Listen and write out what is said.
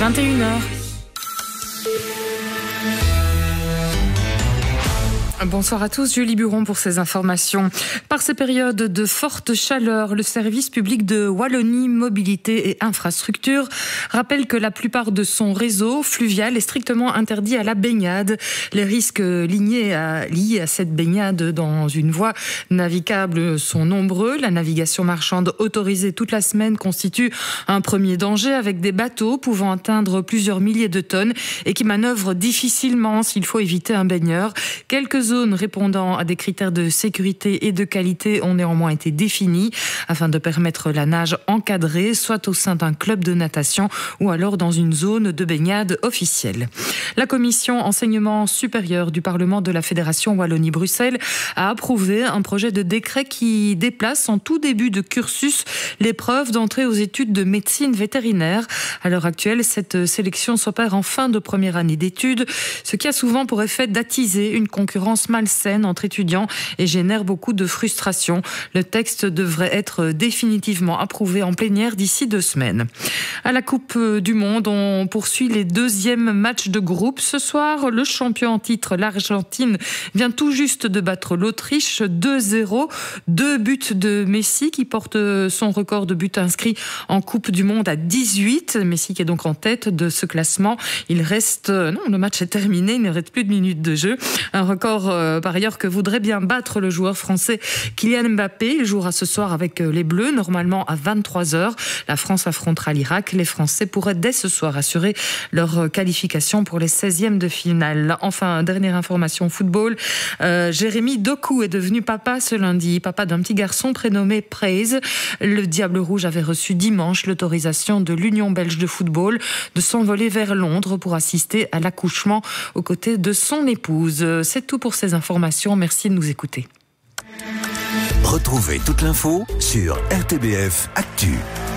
21h. Bonsoir à tous, Julie Buron pour ces informations. Par ces périodes de forte chaleur, le service public de Wallonie Mobilité et Infrastructure rappelle que la plupart de son réseau fluvial est strictement interdit à la baignade. Les risques liés à cette baignade dans une voie navigable sont nombreux. La navigation marchande autorisée toute la semaine constitue un premier danger avec des bateaux pouvant atteindre plusieurs milliers de tonnes et qui manœuvrent difficilement s'il faut éviter un baigneur. Quelques zones répondant à des critères de sécurité et de qualité ont néanmoins été définies afin de permettre la nage encadrée, soit au sein d'un club de natation ou alors dans une zone de baignade officielle. La commission enseignement supérieur du Parlement de la Fédération Wallonie-Bruxelles a approuvé un projet de décret qui déplace en tout début de cursus l'épreuve d'entrée aux études de médecine vétérinaire. À l'heure actuelle, cette sélection s'opère en fin de première année d'études, ce qui a souvent pour effet d'attiser une concurrence malsaine entre étudiants et génère beaucoup de frustration. Le texte devrait être définitivement approuvé en plénière d'ici 2 semaines. À la Coupe du Monde, on poursuit les deuxièmes matchs de groupe. Ce soir, le champion en titre, l'Argentine, vient tout juste de battre l'Autriche 2-0. 2 buts de Messi qui porte son record de buts inscrits en Coupe du Monde à 18. Messi qui est donc en tête de ce classement. Le match est terminé, il ne reste plus de minutes de jeu. Un record par ailleurs que voudrait bien battre le joueur français Kylian Mbappé. Il jouera ce soir avec les Bleus, normalement à 23h. La France affrontera l'Irak. Les Français pourraient dès ce soir assurer leur qualification pour les 16e de finale. Enfin, dernière information football. Jérémy Doku est devenu papa ce lundi. Papa d'un petit garçon prénommé Praise. Le Diable Rouge avait reçu dimanche l'autorisation de l'Union belge de football de s'envoler vers Londres pour assister à l'accouchement aux côtés de son épouse. C'est tout pour ces informations. Merci de nous écouter. Retrouvez toute l'info sur RTBF Actu.